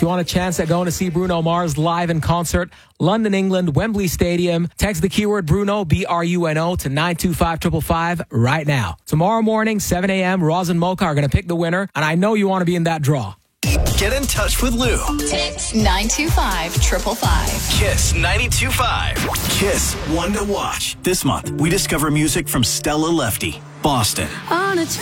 you want a chance at going to see Bruno Mars live in concert, London, England, Wembley Stadium, text the keyword Bruno, BRUNO, to 925-555 right now. Tomorrow morning, 7 a.m., Roz and Mocha are going to pick the winner, and I know you want to be in that draw. Get in touch with Lou. Text 925-555. Kiss 92.5. Kiss One to Watch. This month, we discover music from Stella Lefty, Boston. On a